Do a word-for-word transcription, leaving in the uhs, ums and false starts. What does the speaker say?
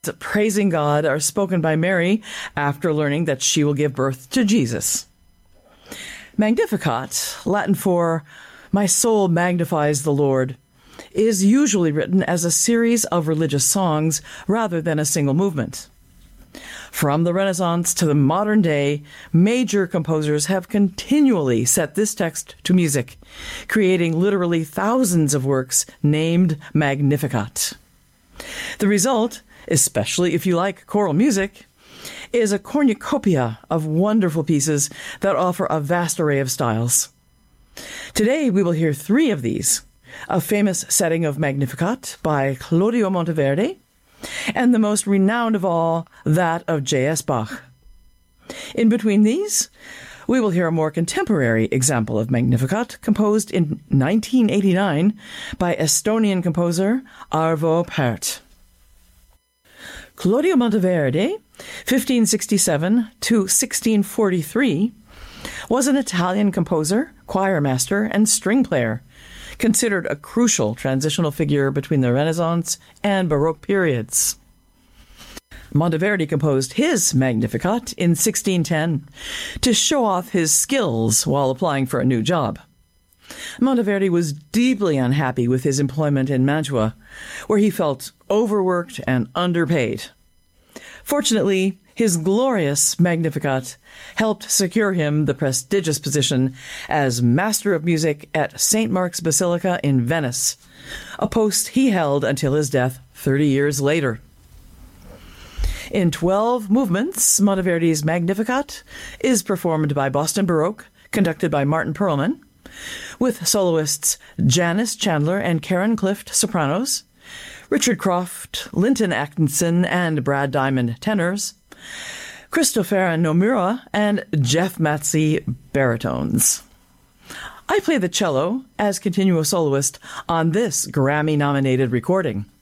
praising God are spoken by Mary after learning that she will give birth to Jesus. Magnificat, Latin for "My soul magnifies the Lord," is usually written as a series of religious songs rather than a single movement. From the Renaissance to the modern day, major composers have continually set this text to music, creating literally thousands of works named Magnificat. The result, especially if you like choral music, is a cornucopia of wonderful pieces that offer a vast array of styles. Today we will hear three of these: a famous setting of Magnificat by Claudio Monteverdi, and the most renowned of all, that of J S Bach. In between these, we will hear a more contemporary example of Magnificat composed in nineteen eighty-nine by Estonian composer Arvo Pärt. Claudio Monteverdi, fifteen sixty-seven to sixteen forty-three, was an Italian composer, choir master, and string player, considered a crucial transitional figure between the Renaissance and Baroque periods. Monteverdi composed his Magnificat in sixteen ten to show off his skills while applying for a new job. Monteverdi was deeply unhappy with his employment in Mantua, where he felt overworked and underpaid. Fortunately, his glorious Magnificat helped secure him the prestigious position as Master of Music at Saint Mark's Basilica in Venice, a post he held until his death thirty years later. In twelve movements, Monteverdi's Magnificat is performed by Boston Baroque, conducted by Martin Perlman, with soloists Janice Chandler and Karen Clift, sopranos, Richard Croft, Linton Atkinson, and Brad Diamond, tenors, Christopher Nomura, and Jeff Matsey, baritones. I play the cello as continuo soloist on this Grammy-nominated recording.